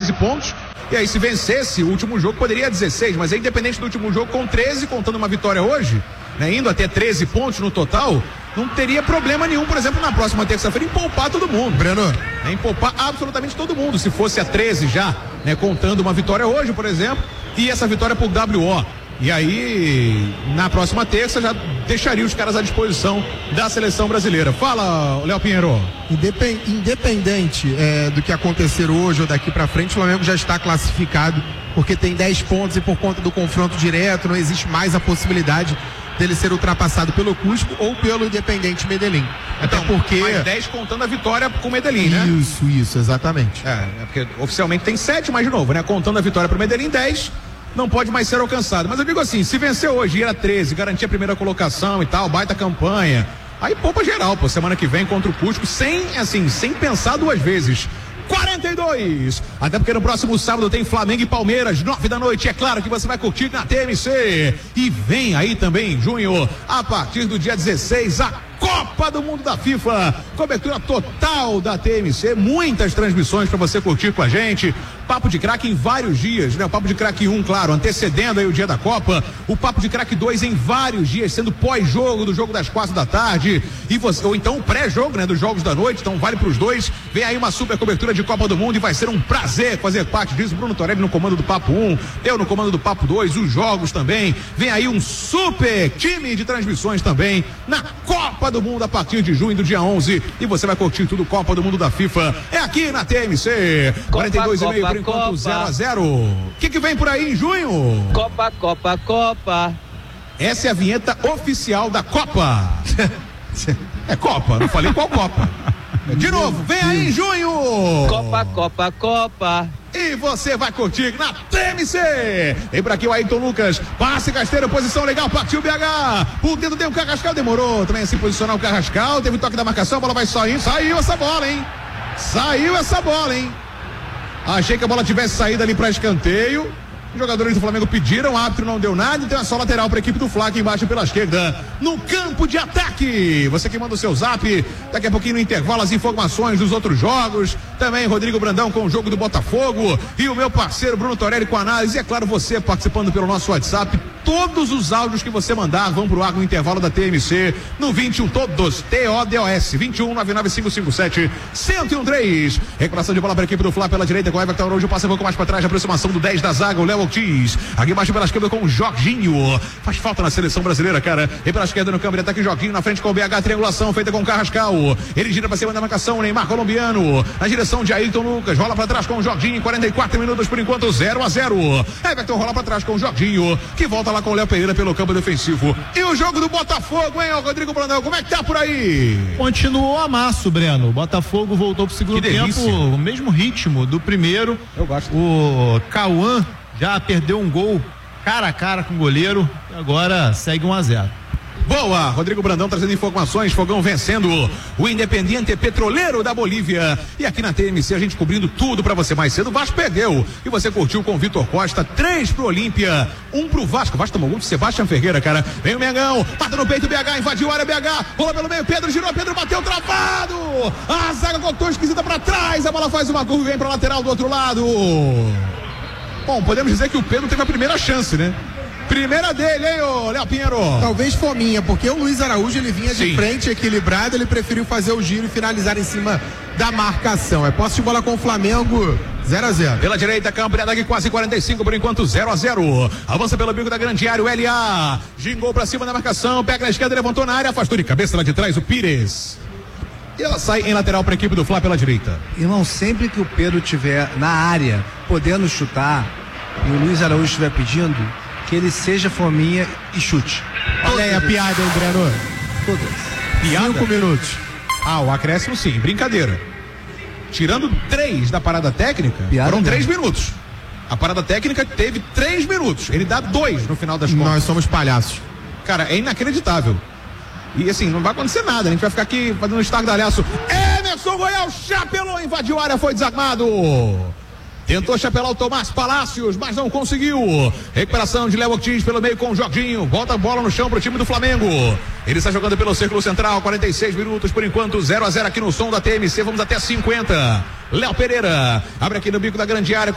13 pontos. E aí, se vencesse, o último jogo poderia 16, mas é independente do último jogo, com 13, contando uma vitória hoje, né, indo até 13 pontos no total, não teria problema nenhum, por exemplo, na próxima terça-feira, em poupar todo mundo. Breno. Em poupar absolutamente todo mundo, se fosse a 13 já, né, contando uma vitória hoje, por exemplo, e essa vitória por WO. E aí, na próxima terça, já deixaria os caras à disposição da seleção brasileira. Fala, Léo Pinheiro. Independente do que acontecer hoje ou daqui pra frente, o Flamengo já está classificado, porque tem 10 pontos e por conta do confronto direto não existe mais a possibilidade dele ser ultrapassado pelo Cusco ou pelo Independente Medellín. Então, até porque... mais 10 contando a vitória com o Medellín, né? Isso, exatamente. É porque oficialmente tem 7, mas de novo, né? Contando a vitória pro Medellín, 10... não pode mais ser alcançado. Mas eu digo assim, se vencer hoje e era 13, garantir a primeira colocação e tal, baita campanha, aí poupa geral, pô, semana que vem contra o Cusco, sem pensar duas vezes. 42, até porque no próximo sábado tem Flamengo e Palmeiras, 9 da noite, é claro que você vai curtir na TMC, e vem aí também em junho, a partir do dia 16, a Copa do Mundo da FIFA, cobertura total da TMC, muitas transmissões para você curtir com a gente, Papo de Craque em vários dias, né? O Papo de Craque 1, claro, antecedendo aí o dia da Copa, o Papo de Craque 2 em vários dias, sendo pós-jogo do jogo das 4 da tarde, e você, ou então o pré-jogo, né? Dos jogos da noite, então vale pros dois, vem aí uma super cobertura de Copa do Mundo e vai ser um prazer fazer parte disso, Bruno Torelli no comando do Papo 1, eu no comando do Papo 2, os jogos também, vem aí um super time de transmissões também, na Copa do Mundo a partir de junho do dia 11, e você vai curtir tudo Copa do Mundo da FIFA, é aqui na TMC, 42,5 por enquanto 0-0. O que vem por aí em junho? Copa. Essa é a vinheta oficial da Copa. É Copa, não falei qual Copa. De novo, vem aí em junho. Copa. E você vai curtir na TMC. Vem por aqui o Ayrton Lucas. Passe Casteiro, posição legal, partiu o BH. O dedo deu o Carrascal, demorou também a se posicionar o Carrascal. Teve o toque da marcação, a bola vai saindo. Saiu essa bola, hein? Achei que a bola tivesse saído ali para escanteio. Os jogadores do Flamengo pediram, o árbitro não deu nada, então é só lateral para a equipe do Fla aqui embaixo pela esquerda, no campo de ataque. Você que manda o seu zap, daqui a pouquinho no intervalo as informações dos outros jogos, também Rodrigo Brandão com o jogo do Botafogo e o meu parceiro Bruno Torelli com a análise, e é claro você participando pelo nosso WhatsApp. Todos os áudios que você mandar vão pro ar no intervalo da TMC no 21, todos, TODOS 21 99557 1013. Recuperação de bola para a equipe do Fla pela direita com o Everton Araújo, passa um pouco mais para trás, aproximação do 10 da zaga, o Léo Ortiz, aqui embaixo pela esquerda com o Jorginho, faz falta na seleção brasileira, cara, e pela esquerda no campo de ataque, Jorginho na frente com o BH, triangulação feita com o Carrascal, ele gira para cima da marcação, Neymar colombiano, na direção de Ayrton Lucas, rola para trás com o Jorginho, 44 minutos por enquanto, 0-0. Everton rola para trás com o Jorginho, que volta lá com o Léo Pereira pelo campo defensivo. E o jogo do Botafogo, hein, Rodrigo Brandão, como é que tá por aí? Continuou amasso, Breno. O Botafogo voltou pro segundo tempo, o mesmo ritmo do primeiro. Eu gosto. O Cauã já perdeu um gol cara a cara com o goleiro e agora segue 1-0. Boa, Rodrigo Brandão trazendo informações, Fogão vencendo o Independiente Petroleiro da Bolívia, e aqui na TMC a gente cobrindo tudo pra você. Mais cedo o Vasco perdeu e você curtiu com o Vitor Costa, 3 pro Olímpia, 1 pro Vasco. O Vasco tomou gol do Sebastião Ferreira, cara, vem o Mengão, mata no peito o BH, invadiu a área, BH, rola pelo meio, Pedro girou, Pedro bateu travado, a zaga voltou esquisita pra trás, a bola faz uma curva e vem pra lateral do outro lado. Bom, podemos dizer que o Pedro teve a primeira chance, né? Primeira dele, hein, ô Léo Pinheiro? Talvez fominha, porque o Luiz Araújo, ele vinha de frente, equilibrado, ele preferiu fazer o giro e finalizar em cima da marcação. É posse de bola com o Flamengo, 0-0. Pela direita, campo de ataque, quase 45, por enquanto 0-0. Avança pelo bico da grande área, o LA. Gingou pra cima da marcação, pega na esquerda, levantou na área, afastou de cabeça lá de trás o Pires. E ela sai em lateral para a equipe do Fla pela direita. Irmão, sempre que o Pedro estiver na área, podendo chutar, e o Luiz Araújo estiver pedindo, que ele seja fominha e chute. Olha aí a piada, hein, Breno? Todas. Piada? 5 minutos. Ah, o acréscimo sim, brincadeira. Tirando 3 da parada técnica, piada foram mesmo. 3 minutos. A parada técnica teve 3 minutos. Ele dá 2 no final das contas. Nós somos palhaços. Cara, é inacreditável. E assim, não vai acontecer nada. A gente vai ficar aqui fazendo um estardalhaço. Emerson Royal chapelou, invadiu a área, foi desarmado. Tentou chapelar o Tomás Palácios, mas não conseguiu. Recuperação de Léo Ortiz pelo meio com o Jorginho. Volta a bola no chão pro time do Flamengo. Ele está jogando pelo círculo central, 46 minutos por enquanto, 0-0 aqui no som da TMC. Vamos até 50. Léo Pereira abre aqui no bico da grande área.